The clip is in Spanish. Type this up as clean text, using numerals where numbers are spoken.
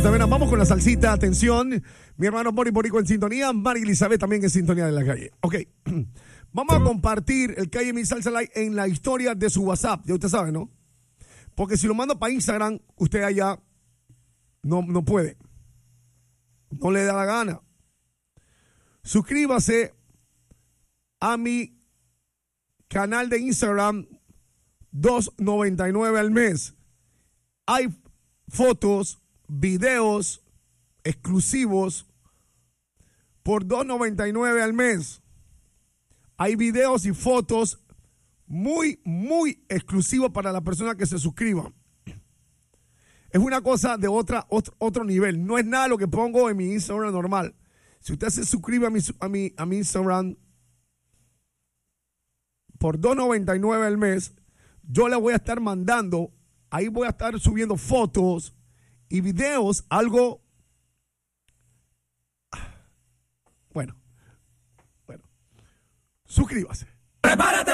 También vamos con la salsita, atención. Mi hermano Bori Borico en sintonía, Mari Elizabeth también en sintonía de la calle. Ok, vamos a compartir el Calle Mi Salsa Live en la historia de su WhatsApp. Ya usted sabe, ¿no? Porque si lo mando para Instagram, usted allá no puede. No le da la gana. Suscríbase a mi canal de Instagram, $2.99 al mes. Hay fotos, videos exclusivos por $2.99 al mes. Hay videos y fotos muy exclusivos para la persona que se suscriba. Es una cosa de otro nivel. No es nada lo que pongo en mi Instagram normal. Si usted se suscribe a mi Instagram por $2.99 al mes, yo le voy a estar mandando, ahí voy a estar subiendo fotos y videos, algo, bueno, suscríbase. ¡Prepárate!